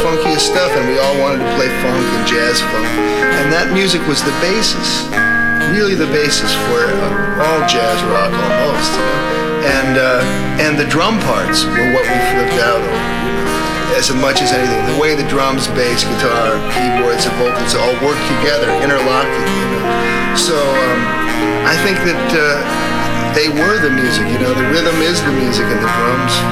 funkiest stuff, and we all wanted to play funk and jazz funk. And that music was the basis, really the basis for all jazz rock almost. And the drum parts were what we flipped out over, as much as anything. The way the drums, bass, guitar, keyboards, and vocals all work together, interlocking. So I think that they were the music. The rhythm is the music, and the drums